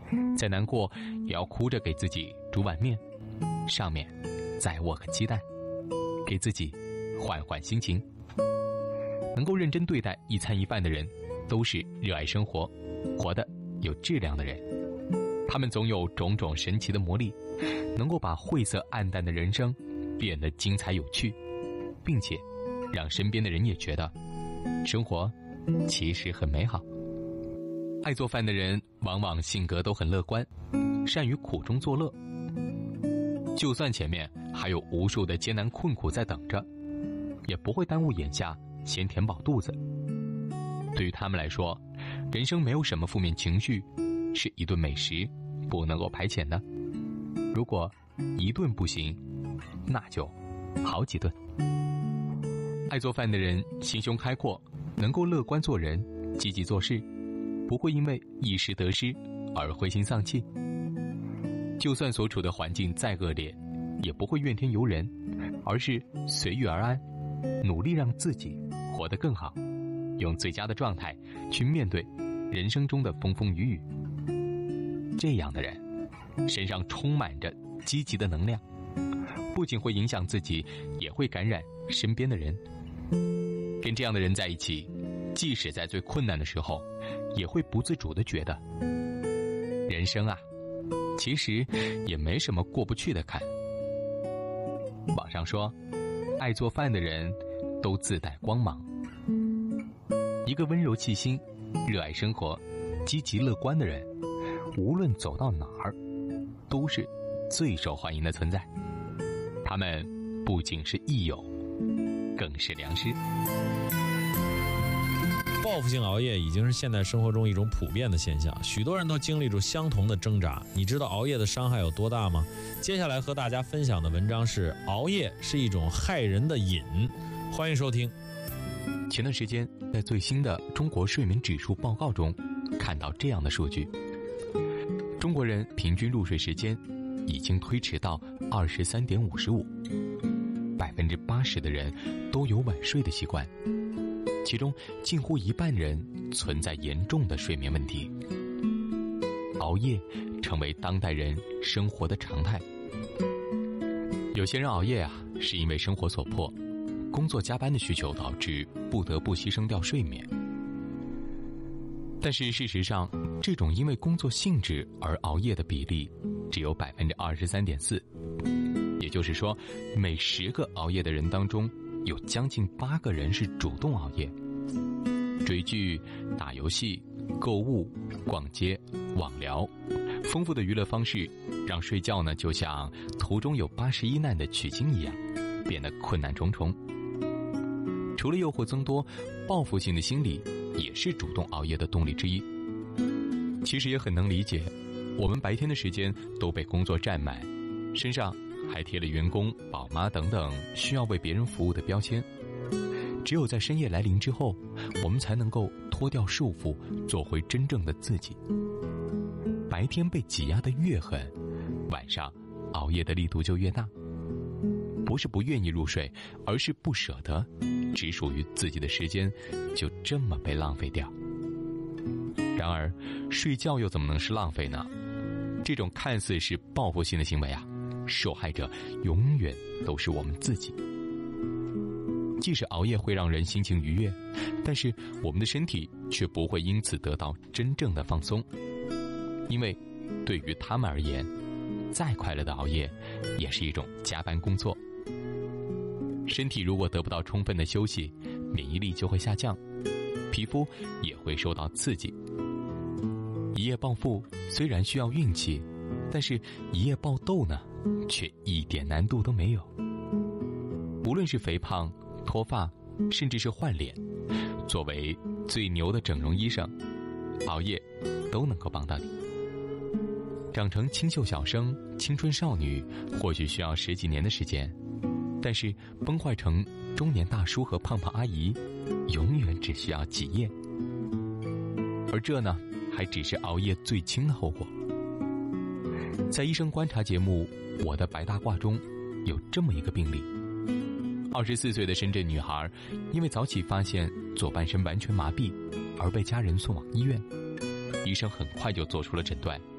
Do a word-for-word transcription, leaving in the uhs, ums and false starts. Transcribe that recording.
再难过也要哭着给自己煮碗面，上面再握个鸡蛋，给自己缓缓心情。能够认真对待一餐一饭的人，都是热爱生活、活得有质量的人。他们总有种种神奇的魔力，能够把晦涩暗淡的人生变得精彩有趣，并且让身边的人也觉得生活其实很美好。爱做饭的人往往性格都很乐观，善于苦中作乐，就算前面还有无数的艰难困苦在等着，也不会耽误眼下先填饱肚子。对于他们来说，人生没有什么负面情绪是一顿美食不能够排遣的。如果一顿不行，那就好几顿。爱做饭的人心胸开阔，能够乐观做人，积极做事，不会因为一时得失而灰心丧气。就算所处的环境再恶劣，也不会怨天尤人，而是随遇而安，努力让自己活得更好，用最佳的状态去面对人生中的风风雨雨。这样的人身上充满着积极的能量，不仅会影响自己，也会感染身边的人。跟这样的人在一起，即使在最困难的时候，也会不自主地觉得人生啊，其实也没什么过不去的坎。网上说，爱做饭的人都自带光芒。一个温柔细心、热爱生活、积极乐观的人，无论走到哪儿，都是最受欢迎的存在。他们不仅是益友，更是良师。 报复性熬夜已经是现代生活中一种普遍的现象，许多人都经历着相同的挣扎。你知道熬夜的伤害有多大吗？接下来和大家分享的文章是熬夜是一种害人的瘾，欢迎收听。 前段时间在最新的中国睡眠指数报告中看到这样的数据，中国人平均入睡时间已经推迟到二十三点五十五，百分之八十的人都有晚睡的习惯，其中近乎一半人存在严重的睡眠问题。熬夜成为当代人生活的常态。有些人熬夜啊，是因为生活所迫，工作加班的需求导致不得不牺牲掉睡眠。但是事实上，这种因为工作性质而熬夜的比例只有百分之二十三点四，也就是说，每十个熬夜的人当中，有将近八个人是主动熬夜。追剧、打游戏、购物、逛街、网聊，丰富的娱乐方式让睡觉呢就像途中有八十一难的取经一样，变得困难重重。除了诱惑增多，报复性的心理也是主动熬夜的动力之一。其实也很能理解，我们白天的时间都被工作占满，身上还贴了员工、宝妈等等需要为别人服务的标签。只有在深夜来临之后，我们才能够脱掉束缚，做回真正的自己。白天被挤压得越狠，晚上熬夜的力度就越大。不是不愿意入睡，而是不舍得只属于自己的时间就这么被浪费掉。然而睡觉又怎么能是浪费呢？这种看似是报复性的行为啊，受害者永远都是我们自己。即使熬夜会让人心情愉悦，但是我们的身体却不会因此得到真正的放松。因为对于他们而言，再快乐的熬夜也是一种加班工作。身体如果得不到充分的休息，免疫力就会下降，皮肤也会受到刺激。一夜暴富虽然需要运气，但是一夜爆痘呢，却一点难度都没有。无论是肥胖、脱发，甚至是换脸，作为最牛的整容医生，熬夜都能够帮到你。长成清秀小生、青春少女，或许需要十几年的时间，但是崩坏成中年大叔和胖胖阿姨，永远只需要几夜。而这呢，还只是熬夜最轻的后果。在医生观察节目《我的白大褂》中，有这么一个病例：二十四岁的深圳女孩，因为早起发现左半身完全麻痹，而被家人送往医院。医生很快就做出了诊断，